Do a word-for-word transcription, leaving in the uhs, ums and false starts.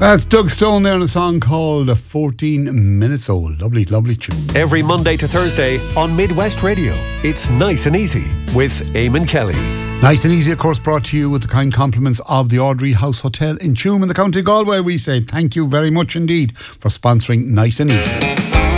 That's Doug Stone there in a song called fourteen minutes old. Lovely, lovely tune. Every Monday to Thursday on Midwest Radio, it's Nice and Easy with Eamon Kelly. Nice and Easy, of course, brought to you with the kind compliments of the Audrey House Hotel in Tuam in the County Galway. We say thank you very much indeed for sponsoring Nice and Easy.